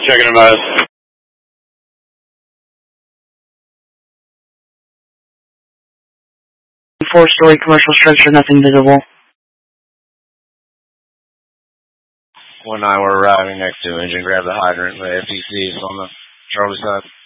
checking him out. 4-story commercial structure, nothing visible. 1-9, we're arriving next to engine. Grab the hydrant. The FTC is on the Charlie side.